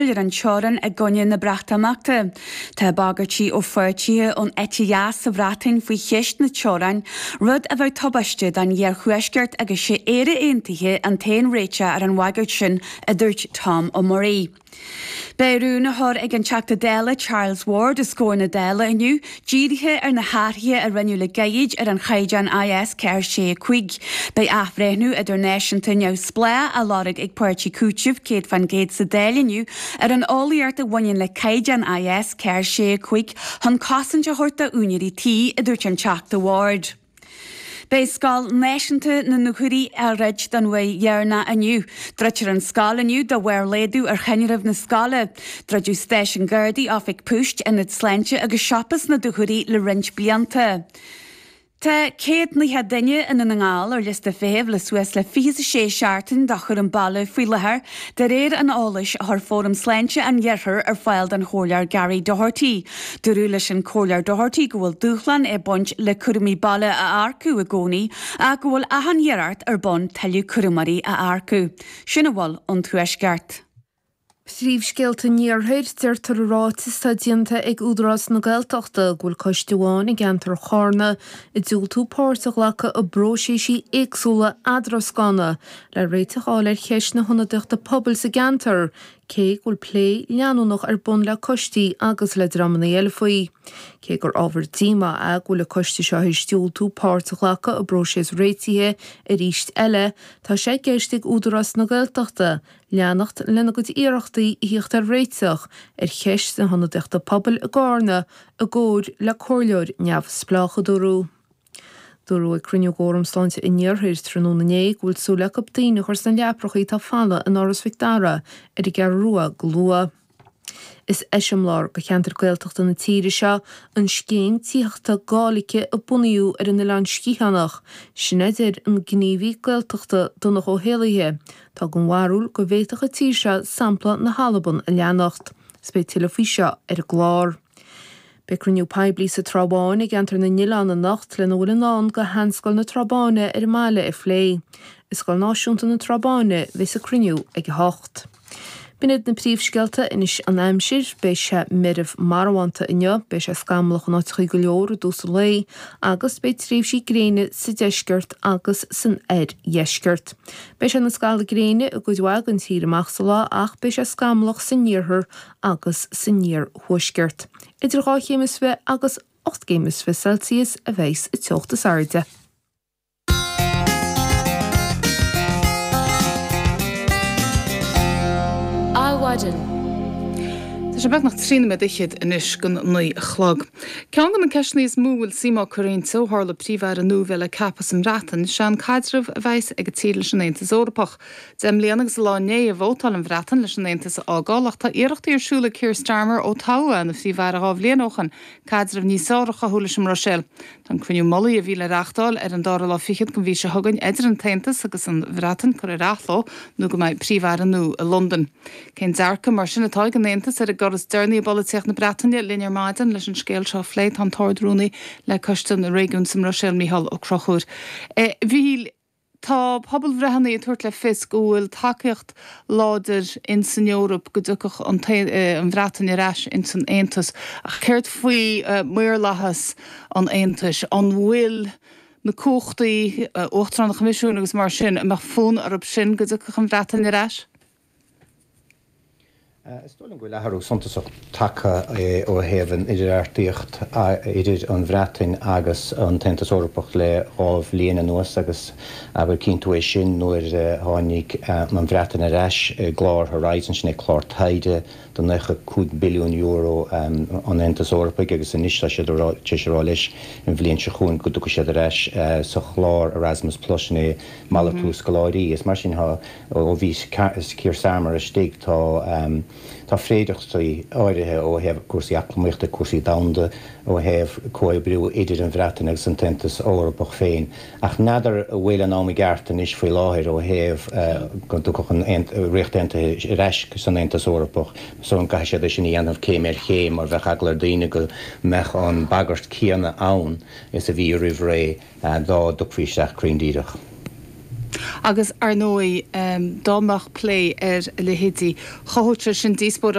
an teoran a gcoinne na brachtamachta. Tá bagartí ó fuirtíthe ón etias sa bhratain faoi cheist na teorain rud a bheith tobaiste dan dhear chuisceart agus sé éire aontaithe an tain réite ar an waigart sin a dúirt Tom Ó Murray. Beirúna thir ag an teachta déile Charles Ward is scóir na déile iniu, dírithe ar na háthithe a rinneú le gaiid ar an chaidean IS ceir sé chuig. Bei afréhnú idir náisiúnta neu splé a lárig ag puirtí cútibh Kate van Gate sa déile iniu ar an ólaíart a bhain le caidean IS ceir sé chuig chun cosanta thuirta únirí tí a dúirt an teachta Ward. Bei scal náisiúnta na nuchuirí a reid don bhfuil dhearna aniu. Dreitir an scal aniu do bhhair léadú ar cheinirimh na scala. Dreidir stéis an gardaí áfik púist in it sleinte agus sioppas na duchuirí le rint blianta. Tá céad níthe duine in an ngáil ar lista féh le suas le 26 seaartain dachar an balle faoi lethir de réir an álais th fórum sleinte an dhearthar ar fáil an chólear Gary Doherty. Durú leis an chólear Doherty go bhfuil dúchlan buint le curimí balle a arcú a gcónaí a go bhfuil ahan dhearart ar bon tailiú curimarí a arcú. Sinna bhfuil an tuaisceart. Sríomhscéalta níorthair deirtar a rátas tá dianta ag údarás na Gaeltachta ghfuil coistúáin i gceantar charna i dúiltú páirteach lecha a bróséisí éagsúla adrascána le réiteáil ar cheis na honnadeachta pobl sa gceantar cé ghfuil plé leanúnach ar bun le costí agus le dramana eilfaí. Cé gur ábhar díma a ghfuil le costí seo is dúiltú páirteach lecha a brósés réitithe a ríist eile tá sé géistigh údarás na Gaeltachta leannacht lena go iarachtaí híocht ar réiteach ar cheis na honnadeachta pobl a gána a ggóir le cóirleir neamh spláchadúrú. Dúrú ag cruinne góm stáinte i níorthair tróna néig bhfuil súla go daoine chuir san leaprochaí tá falla an áras Victara ar i gar rua glua. Is eisimlár go cheantar Gaeltachta na tíre seo an scéim tíochta gálacha a bunaíú ar in Ileán Scíchanach, sinnéidir an gníomhí Gaeltachta donnach ó héalaithe, tá go mharúil go bhhéiteach a tír seo sampla na Halaban a leannacht, spé tilafí seo ar glár. Be cruniú peblií sa trabáin ag antar na Ileán na nacht le bhfuil an go hanscail na trabáine ar máile i phlé. Is gáil náisiúnta na trabáine bheits a cruniú ag hocht. Bíad na príomhscealta inis an aimsir bei se miribh marhaanta inne, bei se scamlach an áitichaí go leor dús lé, agus bei tríomhsí gréine sa deisceart agus san dheisceart. Bei se na scala gréine a go dháil an tír amachsala ach bei se scamlach san níorthar agus san níor thuisceart. Idir 8 chéimeas agus 8 chéimeas Celsius a bheits i teochtas airde. Áhaidan. Tá sé beag nach trína me dichiid inis gon nuí a chlog. Cean go an ceisna is múil síá choín sothla príomhar a núbhile cappas an ratan, sean caidirmh a bheits ag tír leis an Aontas Eorpach. Dem léanagus láné a bhótal an bhratan leis an Aontas ágálaach tá iireachtaí arsúla Keir Starmer ó Taua na príomhar a léanóchan, caidirmh níos áireacha thulas an Rochelle. Tá cruniú mollaí a bhíle reachtáil ar an dára lá fichiid go bhí se thugann idir an Taontas agus an bhratan chu rathló nó go mbeidh príomhar anú a London. Cén dearcha mar sin atá an Aontas ar a goras dearnaí boliteach na Breataine linear maidan leis an scéal seo phléit an tordrúnaí le costan na réigiún sam Rochelle Mícheál ó Crochúr. Bhí tá pobl bhreithanaí tuairt le fis gúil takeíocht láidir in san Eorop go dúchach an bhreataine reis in san Aontas ach ceirt faoi muirlachas an Aontas an bhfuil na cóchtaí óchtran na Comisiún agus mar sin a meach fón arab sin go dúchach an bhreataine reis? Stoilm go lethú suntasach take ó héhann idir airtíocht idir an bhreatain agus an Taontas Eorpach le ábh líana nuas agus aber cinntu é sin nuair tháinig an bhreatain a reis glár Horizon sin ag chlár taide don necha €2 billiún an Taontas Eorpach agus in isla sé leis in bhblionn se chuin go dúcha sé reis sa chlár Erasmus Plus na Mallatú scoláirí is mar sin ó bhí Keir Starmer a stig tá fréideachtaí áirithe ó heh cuasaí aclamíochta cuasaí damda ó heh cóibriú idir an bhreatain agus an Taontas Eorpach féin. Ach nadidir a bhfuil an ámí gartan is faoi láthir ó heh go dúchach an riachtainte reis san Taontas Eorpach, so an caiise sé sin dhéanamh céim ar chéim mar bheith aglar daoine go meach an bagart cíanna ann is a bhí rih ré dá duchfhí seach craondíireach. Agus ar nói dámach lé ar lehétí choóir sin díspór